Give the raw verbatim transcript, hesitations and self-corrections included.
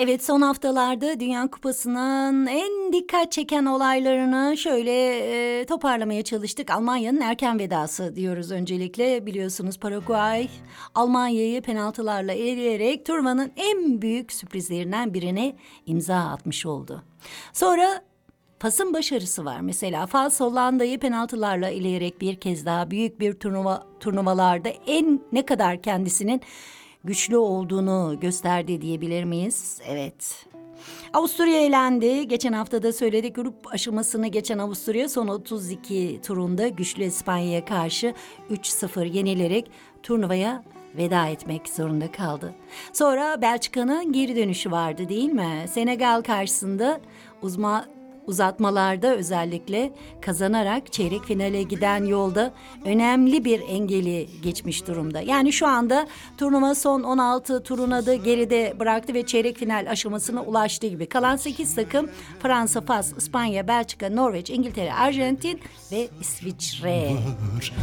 Evet, son haftalarda Dünya Kupası'nın en dikkat çeken olaylarını şöyle e, toparlamaya çalıştık. Almanya'nın erken vedası diyoruz öncelikle. Biliyorsunuz Paraguay Almanya'yı penaltılarla eleyerek turnuvanın en büyük sürprizlerinden birine imza atmış oldu. Sonra Fas'ın başarısı var. Mesela Fas Hollanda'yı penaltılarla eleyerek bir kez daha büyük bir turnuva turnuvalarda en ne kadar kendisinin güçlü olduğunu gösterdi diyebilir miyiz? Evet. Avusturya elendi. Geçen hafta da söyledik, grup aşamasını geçen Avusturya son otuz iki turunda güçlü İspanya'ya karşı üç sıfır yenilerek turnuvaya veda etmek zorunda kaldı. Sonra Belçika'nın geri dönüşü vardı değil mi? Senegal karşısında uzma uzatmalarda özellikle kazanarak çeyrek finale giden yolda önemli bir engeli geçmiş durumda. Yani şu anda turnuva son on altı turuna da geride bıraktı ve çeyrek final aşamasına ulaştığı gibi. Kalan sekiz takım Fransa, Fas, İspanya, Belçika, Norveç, İngiltere, Arjantin ve İsviçre.